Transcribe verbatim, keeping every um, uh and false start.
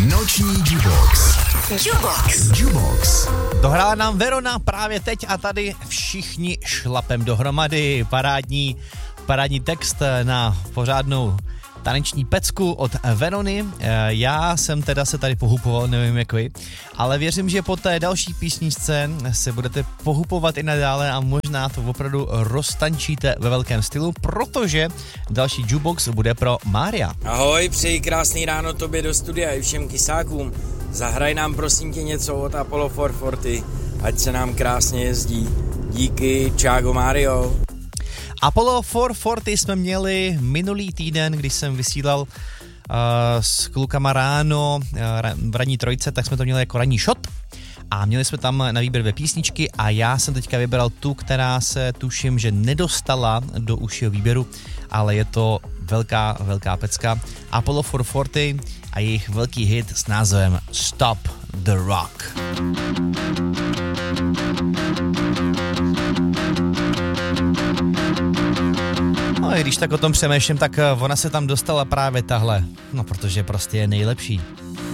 Noční Jukebox. Jukebox. Jukebox. Dohrála nám Verona právě teď a tady všichni šlapem dohromady. Parádní, parádní text na pořádnou taneční pecku od Verony. Já jsem teda se tady pohupoval, nevím jak vy, ale věřím, že po té další písničce se budete pohupovat i nadále a možná to opravdu roztančíte ve velkém stylu, protože další Jukebox bude pro Mária. Ahoj, přeji krásný ráno tobě do studia i všem kysákům. Zahraj nám prosím tě něco od Apollo čtyři sta, ať se nám krásně jezdí. Díky, čágo Mario. Apollo čtyři sta jsme měli minulý týden, když jsem vysílal uh, s klukama ráno uh, v ranní trojce, tak jsme to měli jako ranní shot a měli jsme tam na výběr dvě písničky a já jsem teďka vybral tu, která se tuším, že nedostala do užšího výběru, ale je to velká, velká pecka. Apollo čtyři sta a jejich velký hit s názvem Stop the Rock. No i když tak o tom přemýšlím, tak ona se tam dostala právě tahle, no protože prostě je nejlepší.